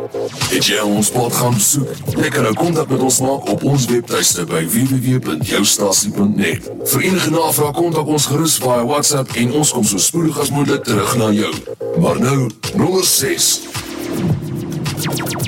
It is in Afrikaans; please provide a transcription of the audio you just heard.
Het jy ons pad gaan besoek? Jy kan nou kontak met ons maak op ons webtuiste by www.joustasie.net. Vir enige navraag kontak ons gerus via WhatsApp en ons kom so spoedig as moontlik terug na jou. Maar nou, nommer 6.